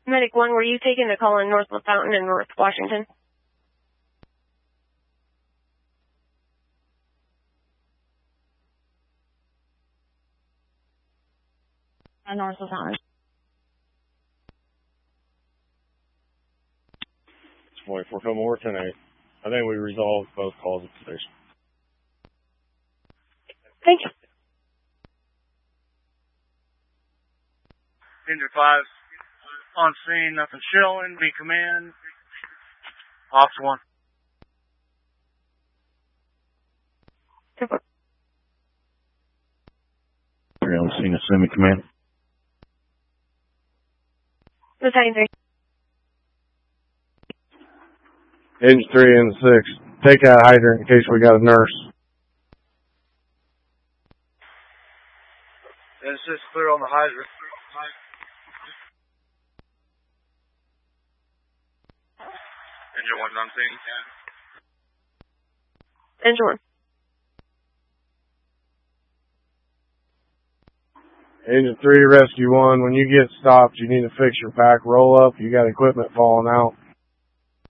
Medic 1, were you taken to call in North Fountain and North Washington? North Fountain. 24, come over 10-8. I think we resolved both calls at the station. Thank you. Engine 5 on scene, nothing showing. B command. Ops 1. We're on scene, assuming command. Battalion 3. Engine 3 and 6. Take out hydrant in case we got a nurse. It's just clear on the hydrant. Engine 1 on scene. Engine 1. Engine 3, Rescue 1, when you get stopped, you need to fix your back roll up. You got equipment falling out.